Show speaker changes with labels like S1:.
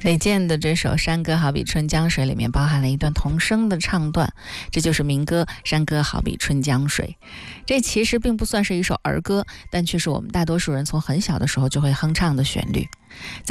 S1: 李健的这首《山歌好比春江水》里面包含了一段童声的唱段，这就是民歌《山歌好比春江水》。这其实并不算是一首儿歌，但却是我们大多数人从很小的时候就会哼唱的旋律。